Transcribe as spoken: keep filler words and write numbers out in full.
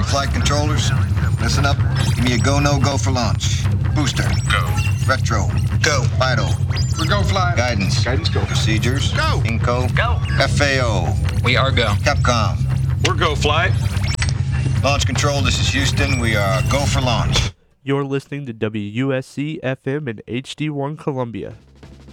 flight controllers. Listen up. Give me a go, no go for launch. Booster. Go. Retro. Go. Vital. We go fly. Guidance. Guidance go. Procedures. Go. Inco. Go. F A O. We are go. Capcom. We're go fly. Launch control, this is Houston. We are go for launch. You're listening to W U S C F M and H D one Columbia.